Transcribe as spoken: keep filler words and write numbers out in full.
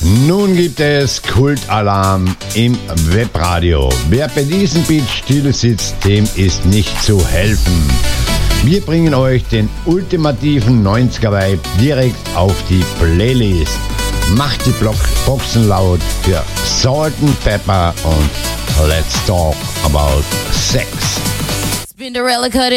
Nun gibt es Kultalarm im Webradio. Wer bei diesem Beat still sitzt, dem ist nicht zu helfen. Wir bringen euch den ultimativen neunziger-Vibe direkt auf die Playlist. Macht die Block Boxen laut für Salt and Pepper und Let's Talk About Sex. Spinderella cut it.